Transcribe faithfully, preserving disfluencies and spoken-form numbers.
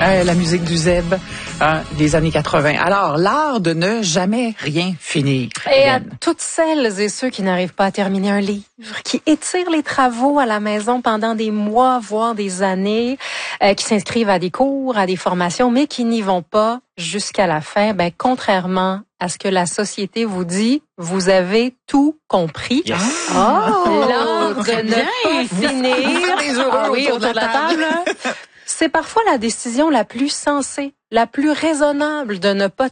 Euh, la musique du Zeb hein, des années quatre-vingt. Alors, l'art de ne jamais rien finir. Et à toutes celles et ceux qui n'arrivent pas à terminer un livre, qui étirent les travaux à la maison pendant des mois, voire des années, euh, qui s'inscrivent à des cours, à des formations, mais qui n'y vont pas jusqu'à la fin, ben, contrairement à ce que la société vous dit, vous avez tout compris. Yes. Oh, l'art de ne pas finir. Des heureux Ah oui, autour de la table. C'est parfois la décision la plus sensée, la plus raisonnable de ne pas